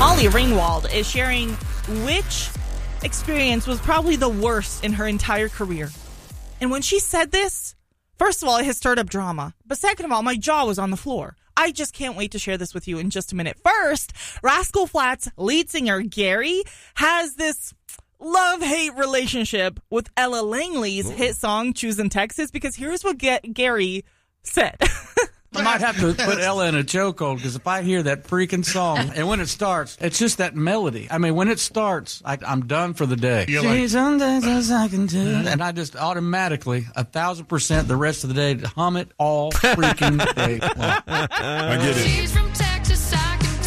Molly Ringwald is sharing which experience was probably the worst in her entire career. And when she said this, first of all, it has stirred up drama. But second of all, my jaw was on the floor. I just can't wait to share this with you in just a minute. First, Rascal Flatts lead singer Gary has this love-hate relationship with Ella Langley's hit song, Choosing Texas, because here's what Gary said. I might have to put Ella in a chokehold because if I hear that freaking song and when it starts, it's just that melody. I mean, when it starts, I'm done for the day. And I just automatically, 1,000% the rest of the day, hum it all freaking day long. I get it. She's from Texas, I can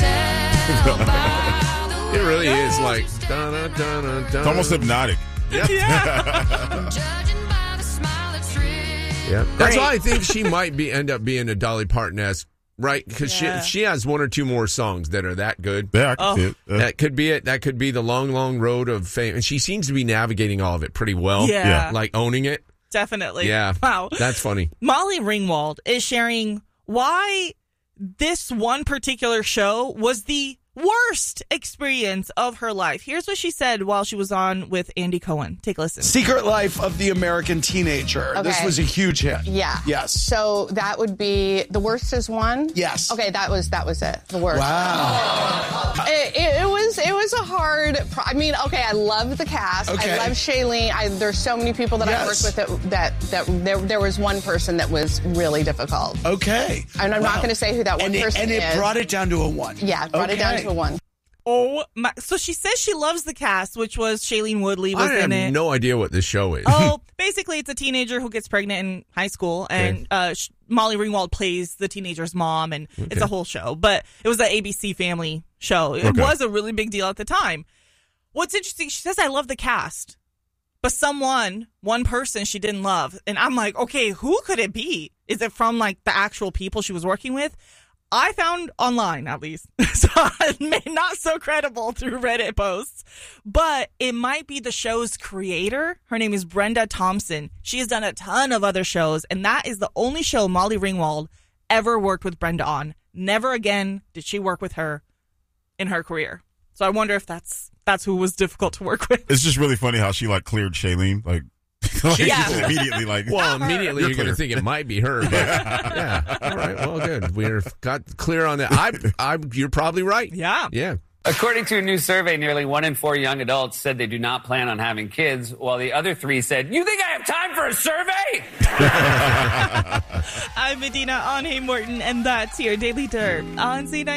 tell. It really is like dun-dun-dun-dun-dun. It's almost hypnotic. Judging by the smile that's real. Yeah, that's why I think she might end up being a Dolly Parton-esque, right? Because she has one or two more songs that are that good. Yeah, I can see it. That could be it. That could be the long, long road of fame. And she seems to be navigating all of it pretty well. Yeah. Like owning it. Definitely. Yeah. Wow. That's funny. Molly Ringwald is sharing why this one particular show was the worst experience of her life. Here's what she said while she was on with Andy Cohen. Take a listen. Secret Life of the American Teenager. Okay. This was a huge hit. Yeah. Yes. So that would be the worst is one? Yes. Okay, that was it. The worst. Wow. It was a hard I mean, okay, I love the cast. Okay. I love Shailene. There's so many people that I worked with that there was one person that was really difficult. Okay. And I'm not going to say who that one person is. And it brought it down to a 1. Yeah, it brought it down to a 1. Oh my! So she says she loves the cast, which was Shailene Woodley was in I have it. no idea what this show is. Oh, basically, it's a teenager who gets pregnant in high school, and Molly Ringwald plays the teenager's mom, and it's a whole show. But it was an ABC Family show. It was a really big deal at the time. What's interesting, she says, I love the cast, but one person she didn't love. And I'm like, okay, who could it be? Is it from, like, the actual people she was working with? I found online, at least, so not so credible through Reddit posts, but it might be the show's creator. Her name is Brenda Thompson. She has done a ton of other shows, and that is the only show Molly Ringwald ever worked with Brenda on. Never again did she work with her in her career. So I wonder if that's who was difficult to work with. It's just really funny how she cleared Shailene, immediately immediately you're going to think it might be her. But yeah, all right, well, good. We're got clear on that. You're probably right. Yeah. According to a new survey, nearly 1 in 4 young adults said they do not plan on having kids, while the other 3 said, "You think I have time for a survey?" I'm Medina on Hey Morton, and that's your Daily Dirt on Z90.